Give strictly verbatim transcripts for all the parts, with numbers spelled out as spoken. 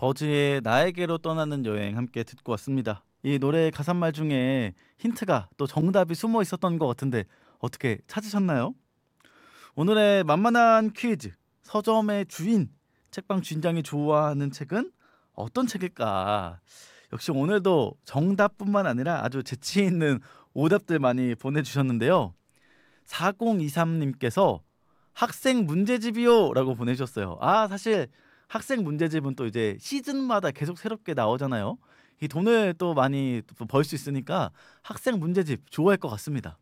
버즈의 나에게로 떠나는 여행 함께 듣고 왔습니다. 이 노래 가사말 중에 힌트가 또 정답이 숨어 있었던 것 같은데 어떻게 찾으셨나요? 오늘의 만만한 퀴즈. 서점의 주인, 책방 주인장이 좋아하는 책은 어떤 책일까? 역시 오늘도 정답뿐만 아니라 아주 재치 있는 오답들 많이 보내주셨는데요. 사공이삼님께서 학생 문제집이요 라고 보내주셨어요. 아, 사실 학생 문제집은 또 이제 시즌마다 계속 새롭게 나오잖아요. 이 돈을 또 많이 벌 수 있으니까 학생 문제집 좋아할 것 같습니다.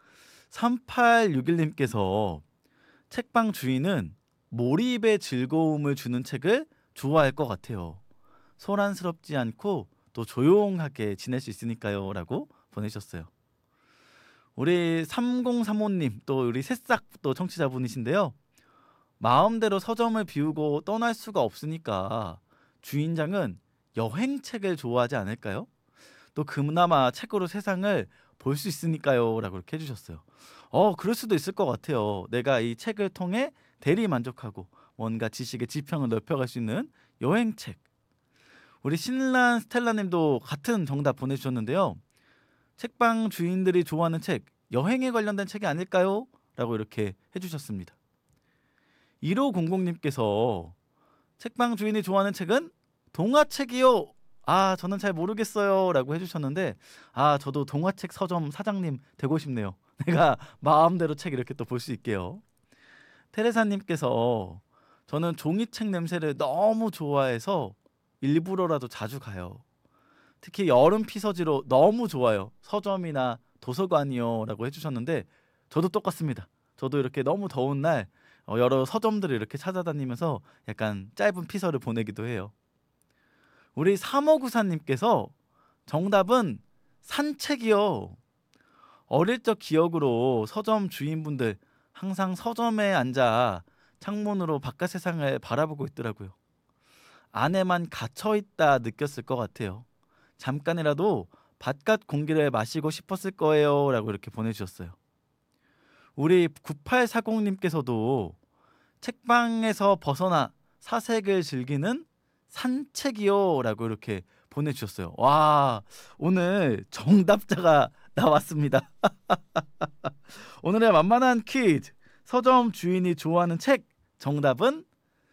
삼팔육일님께서 책방 주인은 몰입의 즐거움을 주는 책을 좋아할 것 같아요. 소란스럽지 않고 또 조용하게 지낼 수 있으니까요 라고 보내셨어요. 우리 삼공삼오님 또 우리 새싹 또 청취자분이신데요. 마음대로 서점을 비우고 떠날 수가 없으니까 주인장은 여행책을 좋아하지 않을까요? 또 그나마 책으로 세상을 볼 수 있으니까요 라고 이렇게 해주셨어요. 어 그럴 수도 있을 것 같아요. 내가 이 책을 통해 대리 만족하고 뭔가 지식의 지평을 넓혀갈 수 있는 여행책. 우리 신란 스텔라님도 같은 정답 보내주셨는데요. 책방 주인들이 좋아하는 책, 여행에 관련된 책이 아닐까요? 라고 이렇게 해주셨습니다. 일오공공님께서 책방 주인이 좋아하는 책은 동화책이요. 아 저는 잘 모르겠어요 라고 해주셨는데 아 저도 동화책 서점 사장님 되고 싶네요. 내가 마음대로 책 이렇게 또 볼 수 있게요. 테레사님께서 저는 종이책 냄새를 너무 좋아해서 일부러라도 자주 가요. 특히 여름 피서지로 너무 좋아요. 서점이나 도서관이요 라고 해주셨는데 저도 똑같습니다. 저도 이렇게 너무 더운 날 어, 여러 서점들을 이렇게 찾아다니면서 약간 짧은 피서를 보내기도 해요. 우리 삼오구사님께서 정답은 산책이요. 어릴 적 기억으로 서점 주인분들 항상 서점에 앉아 창문으로 바깥 세상을 바라보고 있더라고요. 안에만 갇혀있다 느꼈을 것 같아요. 잠깐이라도 바깥 공기를 마시고 싶었을 거예요 라고 이렇게 보내주셨어요. 우리 구팔사공님께서도 책방에서 벗어나 사색을 즐기는 산책이요 라고 이렇게 보내주셨어요. 와 오늘 정답자가 나왔습니다. 오늘의 만만한 퀴즈. 서점 주인이 좋아하는 책 정답은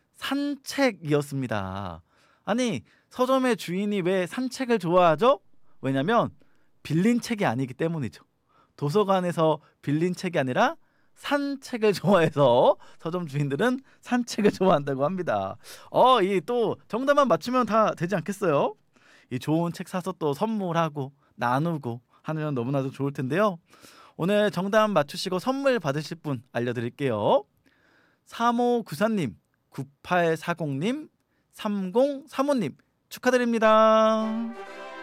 산책이었습니다. 아니 서점의 주인이 왜 산책을 좋아하죠? 왜냐면 빌린 책이 아니기 때문이죠. 도서관에서 빌린 책이 아니라 산책을 좋아해서 서점 주인들은 산책을 좋아한다고 합니다. 어, 이 또 정답만 맞추면 다 되지 않겠어요? 이 좋은 책 사서 또 선물하고 나누고 하면 너무나도 좋을 텐데요. 오늘 정답 맞추시고 선물 받으실 분 알려드릴게요. 삼오구사님, 구팔사공님, 삼공삼오님 축하드립니다.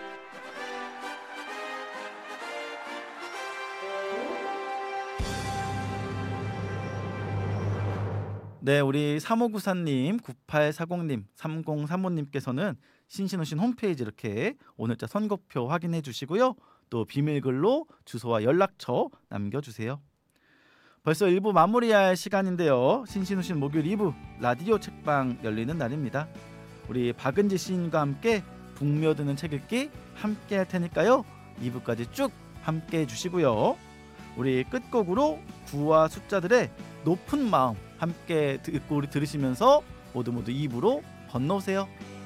네, 우리 삼오구사님, 구팔사공님, 삼공삼오님께서는 신신오신 홈페이지 이렇게 오늘자 선곡표 확인해 주시고요. 또 비밀글로 주소와 연락처 남겨주세요. 벌써 일 부 마무리할 시간인데요. 신신오신 목요일 이 부 라디오 책방 열리는 날입니다. 우리 박은지 시인과 함께 북며드는 책 읽기 함께 할 테니까요. 이 부까지 쭉 함께 해주시고요. 우리 끝곡으로 구와 숫자들의 높은 마음 함께 듣고 우리 들으시면서 모두 모두 이 부로 건너오세요.